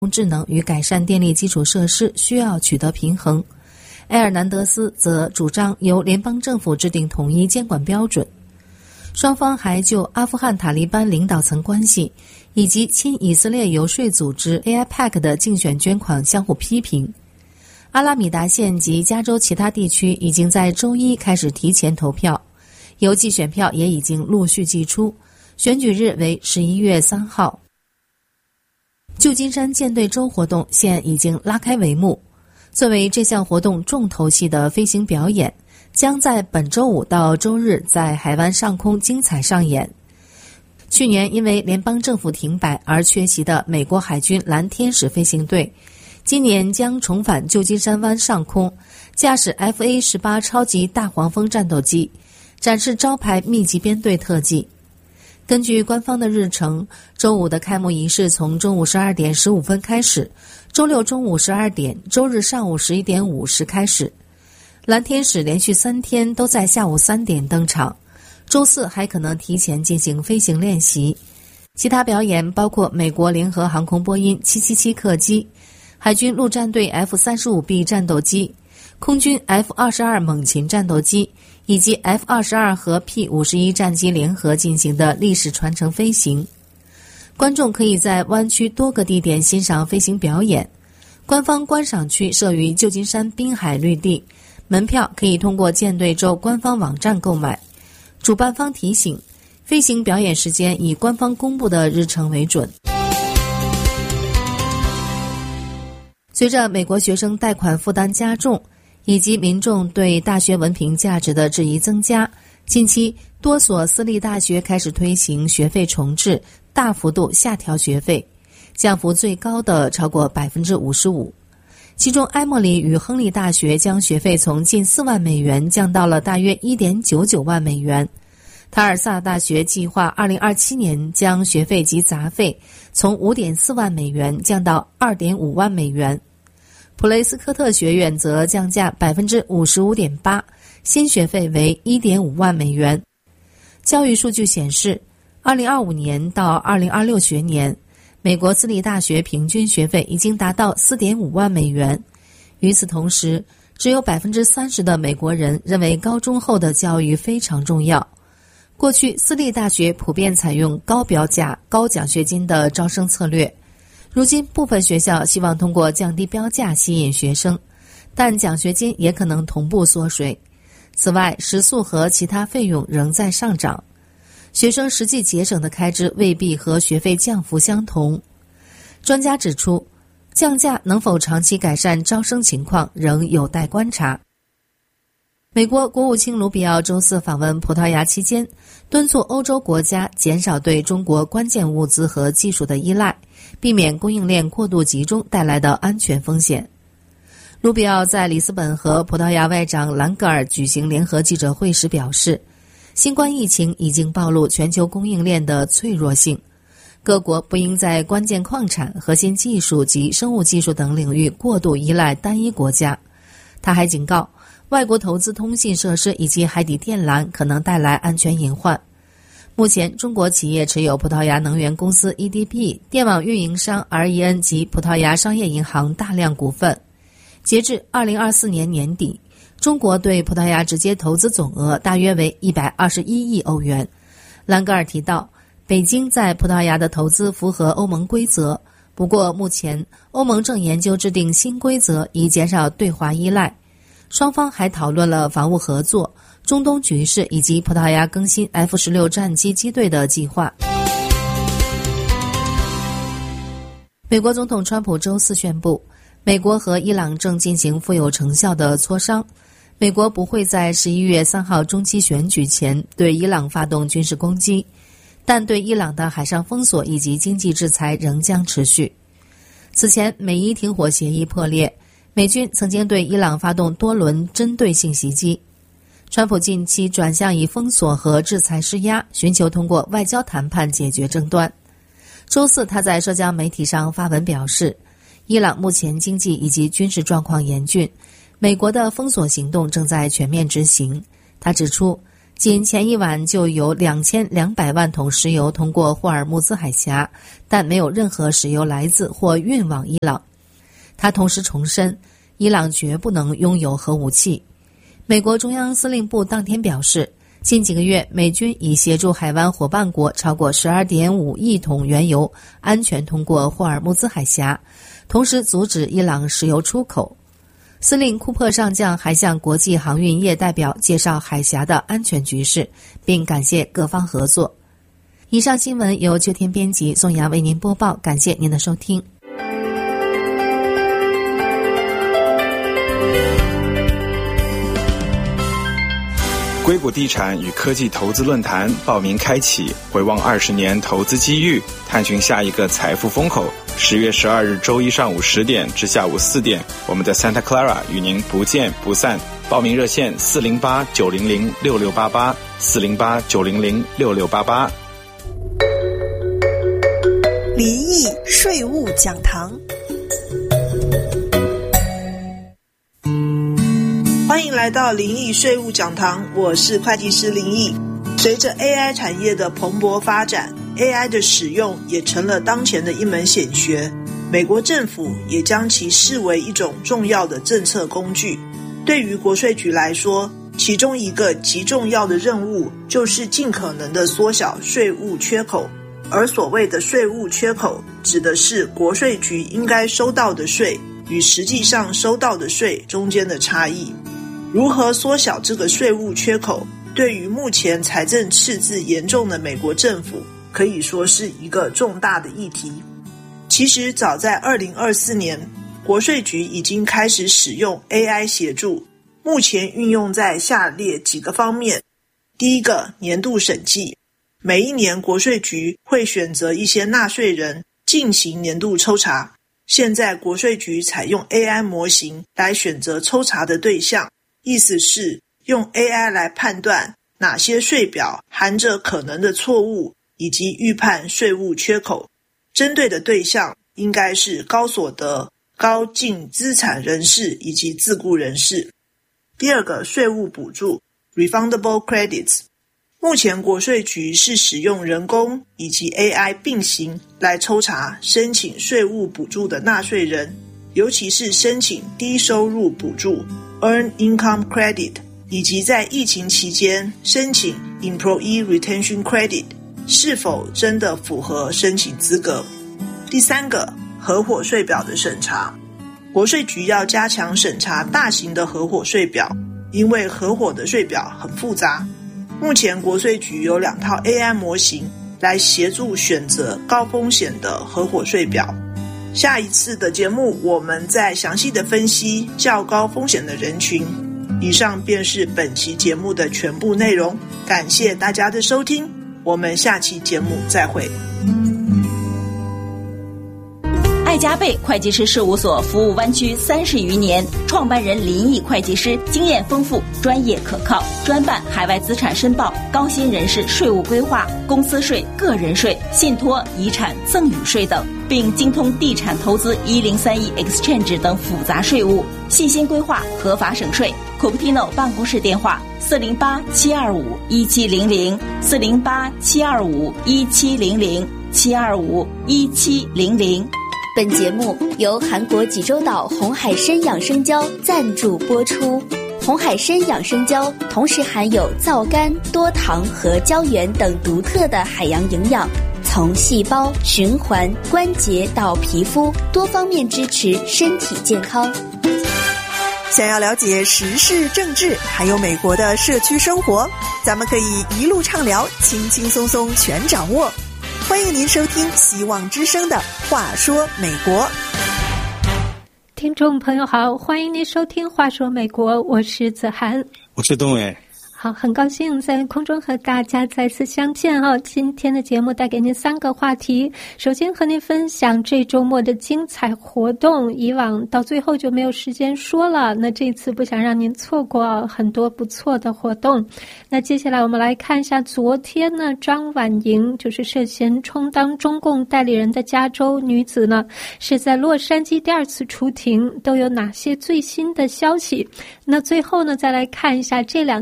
智能与改善电力基础设施需要取得平衡。埃尔南德斯则主张由联邦政府制定统一监管标准。双方还就阿富汗塔利班领导层关系以及亲以色列游说组织 AIPAC 的竞选捐款相互批评。阿拉米达县及加州其他地区已经在周一开始提前投票，邮寄选票也已经陆续寄出，选举日为11月3号。旧金山舰队周活动现已经拉开帷幕，作为这项活动重头戏的飞行表演将在本周五到周日在海湾上空精彩上演。去年因为联邦政府停摆而缺席的美国海军蓝天使飞行队，今年将重返旧金山湾上空，驾驶 FA-18 超级大黄蜂战斗机，展示招牌密集编队特技。根据官方的日程，周五的开幕仪式从中午12点15分开始，周六中午12点，周日上午11点50开始。蓝天使连续3天都在下午3点登场，周四还可能提前进行飞行练习。其他表演包括美国联合航空波音777客机、海军陆战队 F-35B 战斗机、空军 F-22 猛禽战斗机以及 F-22 和 P-51 战机联合进行的历史传承飞行。观众可以在湾区多个地点欣赏飞行表演。官方观赏区设于旧金山滨海绿地，门票可以通过舰队州官方网站购买。主办方提醒，飞行表演时间以官方公布的日程为准。随着美国学生贷款负担加重，以及民众对大学文凭价值的质疑增加，近期多所私立大学开始推行学费重置，大幅度下调学费，降幅最高的超过 55%。 其中埃默里与亨利大学将学费从近4万美元降到了大约 1.99 万美元。塔尔萨大学计划2027年将学费及杂费从 5.4 万美元降到 2.5 万美元。普雷斯科特学院则降价 55.8%， 新学费为 1.5 万美元。教育数据显示，2025年到2026学年，美国私立大学平均学费已经达到 4.5 万美元。与此同时，只有 30% 的美国人认为高中后的教育非常重要。过去私立大学普遍采用高标价、高奖学金的招生策略，如今部分学校希望通过降低标价吸引学生，但奖学金也可能同步缩水。此外，食宿和其他费用仍在上涨，学生实际节省的开支未必和学费降幅相同。专家指出，降价能否长期改善招生情况仍有待观察。美国国务卿卢比奥周四访问葡萄牙期间，敦促欧洲国家减少对中国关键物资和技术的依赖，避免供应链过度集中带来的安全风险。卢比奥在里斯本和葡萄牙外长兰格尔举行联合记者会时表示，新冠疫情已经暴露全球供应链的脆弱性，各国不应在关键矿产、核心技术及生物技术等领域过度依赖单一国家。他还警告，外国投资通信设施以及海底电缆可能带来安全隐患。目前，中国企业持有葡萄牙能源公司 EDP、电网运营商 REN 及葡萄牙商业银行大量股份。截至2024年年底，中国对葡萄牙直接投资总额大约为121亿欧元。兰格尔提到，北京在葡萄牙的投资符合欧盟规则，不过目前欧盟正研究制定新规则以减少对华依赖。双方还讨论了防务合作、中东局势以及葡萄牙更新 F-16 战机机队的计划。美国总统川普周四宣布，美国和伊朗正进行富有成效的磋商，美国不会在11月3号中期选举前对伊朗发动军事攻击，但对伊朗的海上封锁以及经济制裁仍将持续。此前，美伊停火协议破裂，美军曾经对伊朗发动多轮针对性袭击。川普近期转向以封锁和制裁施压，寻求通过外交谈判解决争端。周四，他在社交媒体上发文表示，伊朗目前经济以及军事状况严峻，美国的封锁行动正在全面执行。他指出， 仅前一晚就有2200万桶石油通过霍尔木兹海峡，但没有任何石油来自或运往伊朗。他同时重申，伊朗绝不能拥有核武器。美国中央司令部当天表示，近几个月美军已协助海湾伙伴国超过 12.5 亿桶原油安全通过霍尔木兹海峡，同时阻止伊朗石油出口。司令库珀上将还向国际航运业代表介绍海峡的安全局势，并感谢各方合作。以上新闻由秋天编辑，宋阳为您播报，感谢您的收听。 硅谷地产与科技投资论坛报名开启，回望20年投资机遇，探寻下一个财富风口。10月12日周一上午10点至下午4点，我们的 Santa Clara 与您不见不散。报名热线408-900-6688 408-900-6688。 离异税务讲堂，欢迎来到灵异税务讲堂，我是会计师林毅。随着 AI 产业的蓬勃发展， AI 的使用也成了当前的一门显学，美国政府也将其视为一种重要的政策工具。对于国税局来说，其中一个极重要的任务就是尽可能的缩小税务缺口，而所谓的税务缺口指的是国税局应该收到的税与实际上收到的税中间的差异。如何缩小这个税务缺口，对于目前财政赤字严重的美国政府可以说是一个重大的议题。其实早在2024年，国税局已经开始使用 AI 协助，目前运用在下列几个方面。第一个，年度审计。每一年国税局会选择一些纳税人进行年度抽查，现在国税局采用 AI 模型来选择抽查的对象，意思是用 AI 来判断哪些税表含着可能的错误，以及预判税务缺口。针对的对象应该是高所得、高净资产人士以及自雇人士。第二个，税务补助 Refundable Credits。 目前国税局是使用人工以及 AI 并行来抽查申请税务补助的纳税人，尤其是申请低收入补助 Earned Income Credit， 以及在疫情期间申请 Employee Retention Credit 是否真的符合申请资格。第三个，合伙税表的审查。国税局要加强审查大型的合伙税表，因为合伙的税表很复杂。目前国税局有2套 AI 模型来协助选择高风险的合伙税表。下一次的节目我们再详细的分析较高风险的人群。以上便是本期节目的全部内容，感谢大家的收听，我们下期节目再会。 爱加倍会计师事务所服务湾区30余年，创办人林毅会计师经验丰富，专业可靠，专办海外资产申报、高薪人士税务规划、公司税、个人税、信托、遗产、赠与税等，并精通地产投资1031 Exchange 等复杂税务，细心规划，合法省税。Cupertino 办公室电话408-725-1700 408-725-1700 725-1700。 本节目由韩国济州岛红海参养生胶赞助播出。红海参养生胶同时含有皂苷、多糖和胶原等独特的海洋营养，从细胞、循环、关节到皮肤，多方面支持身体健康。 想要了解时事政治还有美国的社区生活，咱们可以一路畅聊，轻轻松松全掌握。欢迎您收听希望之声的话说美国。 听众朋友好，欢迎您收听话说美国，我是子涵， 我是东伟。 好，很高兴在空中和大家再次相见哦。今天的节目带给您3个话题，首先和您分享这周末的精彩活动，以往到最后就没有时间说了，那这次不想让您错过很多不错的活动。那接下来我们来看一下昨天呢，张婉莹就是涉嫌充当中共代理人的加州女子呢，是在洛杉矶第2次出庭，都有哪些最新的消息。那最后呢，再来看一下这2天在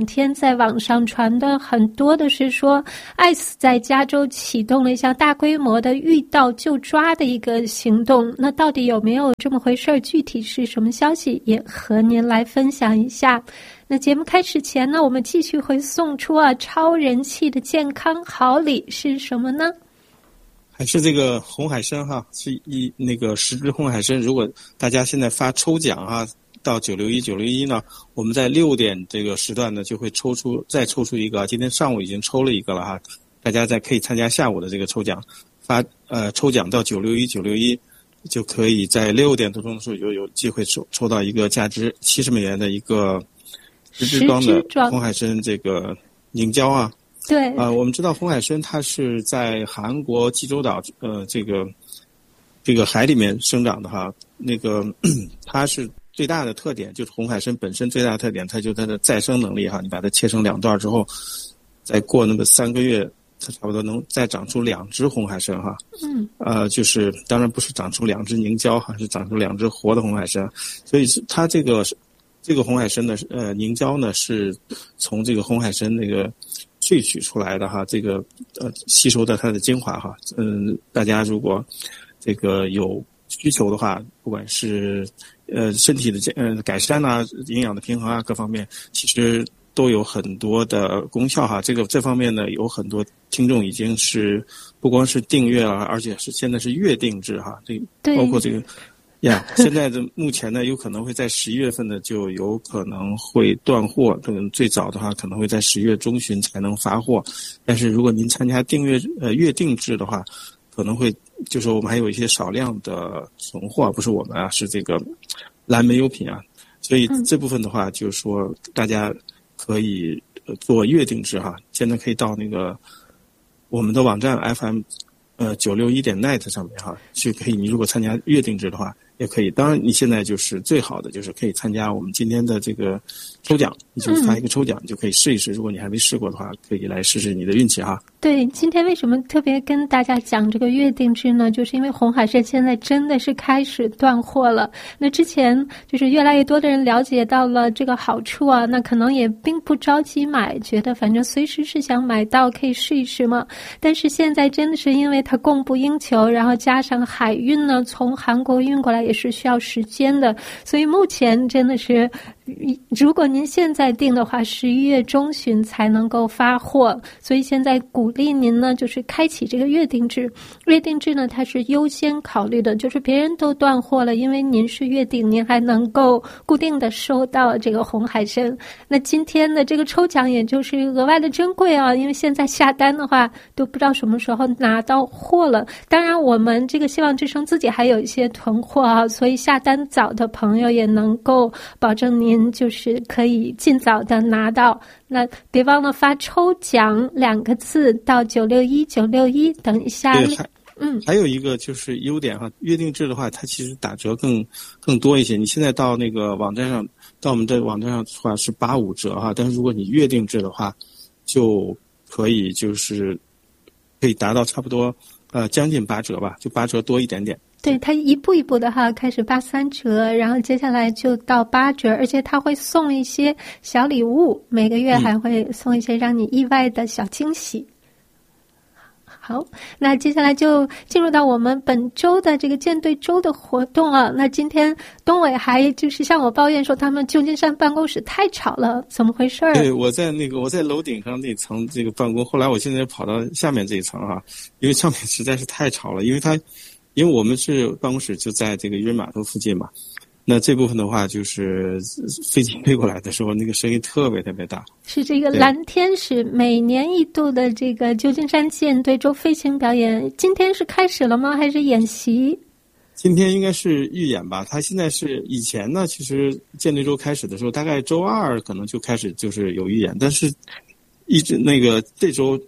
在网上传的很多的是说，ICE 在加州启动了一项大规模的遇到就抓的一个行动。那到底有没有这么回事？具体是什么消息？也和您来分享一下。那节目开始前呢，我们继续会送出超人气的健康好礼是什么呢？ 还是这个红海参哈，是那个10支红海参。如果大家现在发抽奖哈，到961呢，我们在6点这个时段呢就会再抽出一个，今天上午已经抽了一个了哈，大家再可以参加下午的这个抽奖，抽奖到961就可以在6点多钟的时候有机会抽到一个价值70美元的一个10支装的红海参这个凝胶啊。 对， 我们知道红海参它是在韩国济州岛这个海里面生长的哈，那个它是最大的特点就是红海参本身最大的特点，它就它的再生能力哈，你把它切成2段之后，再过那么3个月，它差不多能再长出2只红海参哈。就是当然不是长出2只凝胶哈，是长出2只活的红海参，所以它这个红海参的凝胶呢是从这个红海参那个萃取出来的哈，这个吸收的它的精华哈。大家如果这个有需求的话，不管是身体的改善啊、营养的平衡啊各方面，其实都有很多的功效哈。这方面呢，有很多听众已经是不光是订阅了，而且是现在是月订制哈。这包括这个现在的目前呢，有可能会在11月份呢就有可能会断货，最早的话可能会在10月中旬才能发货。但是如果您参加月订制的话，可能会就是我们还有一些少量的存货，不是我们啊，是这个蓝莓优品啊。所以这部分的话，就是说大家可以做月订制哈。现在可以到那个我们的网站 FM961.net 上面哈，去可以。你如果参加月订制的话，也可以。当然，你现在就是最好的就是可以参加我们今天的这个抽奖，你就发一个抽奖，你就可以试一试。如果你还没试过的话，可以来试试你的运气哈。 对，今天为什么特别跟大家讲这个月订制呢？就是因为红海参现在真的是开始断货了。那之前就是越来越多的人了解到了这个好处啊，那可能也并不着急买，觉得反正随时是想买到可以试一试嘛。但是现在真的是因为它供不应求，然后加上海运呢，从韩国运过来也是需要时间的，所以目前真的是，如果您现在订的话，11月中旬才能够发货。所以现在鼓励您呢，就是开启这个月订制。月订制呢，它是优先考虑的，就是别人都断货了，因为您是月订，您还能够固定的收到这个红海参。那今天的这个抽奖也就是额外的珍贵啊，因为现在下单的话都不知道什么时候拿到货了。当然我们这个希望之声自己还有一些囤货啊，所以下单早的朋友也能够保证您就是可以尽早的拿到。那别忘了发抽奖2个字到961等一下。 还有一个就是优点哈，约定制的话，它其实打折更多一些。你现在到那个网站上，到我们的网站上的话是85折哈，但是如果你约定制的话，就可以可以达到差不多将近8折吧，就8折多一点点。 对，它一步一步的哈，开始83折，然后接下来就到8折，而且它会送一些小礼物，每个月还会送一些让你意外的小惊喜。好，那接下来就进入到我们本周的这个舰队周的活动啊。那今天东伟还就是向我抱怨说他们旧金山办公室太吵了，怎么回事？ 对，我在楼顶上那层这个办公，后来我现在跑到下面这一层哈，因为上面实在是太吵了，因为我们是办公室就在这个渔人码头附近嘛。那这部分的话，就是飞机飞过来的时候，那个声音特别特别大。是这个蓝天使每年一度的这个旧金山舰队周飞行表演，今天是开始了吗？还是演习？今天应该是预演吧。他现在是以前呢，其实舰队周开始的时候，大概周2可能就开始就是有预演，但是一直这周